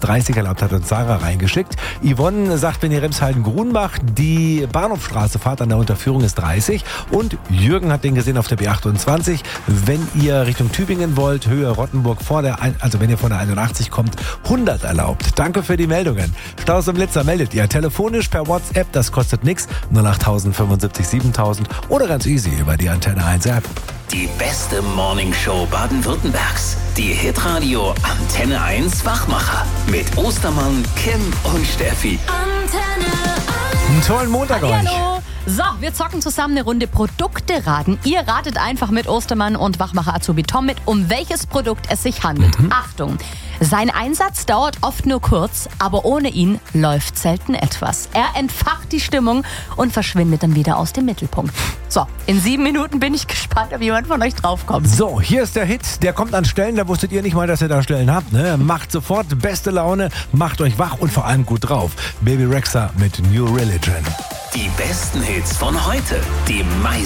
30 erlaubt, hat uns Sarah reingeschickt. Yvonne sagt, wenn ihr Remshalden-Grunbach die Bahnhofstraße fahrt, an der Unterführung ist 30. Und Jürgen hat den gesehen auf der B28. Wenn ihr Richtung Tübingen wollt, Höhe Rottenburg, wenn ihr von der 81 kommt, 100 erlaubt. Danke für die Meldungen. Staus im Blitzer meldet ihr telefonisch per WhatsApp, das kostet nichts, 08000 75 7000 oder ganz easy über die Antenne 1 App. Die beste Morningshow Baden-Württembergs. Die Hitradio Antenne 1 Wachmacher. Mit Ostermann, Kim und Steffi. Antenne 1. Einen tollen Montag euch. Hallo. So, wir zocken zusammen eine Runde Produkte raten. Ihr ratet einfach mit Ostermann und Wachmacher Azubi Tom mit, um welches Produkt es sich handelt. Achtung, sein Einsatz dauert oft nur kurz, aber ohne ihn läuft selten etwas. Er entfacht die Stimmung und verschwindet dann wieder aus dem Mittelpunkt. So, in 7 Minuten bin ich gespannt, ob jemand von euch draufkommt. So, hier ist der Hit. Der kommt an Stellen, da wusstet ihr nicht mal, dass ihr da Stellen habt. Ne? Macht sofort beste Laune, macht euch wach und vor allem gut drauf. Baby Rexha mit New Religion. Die besten Hits von heute. Die meisten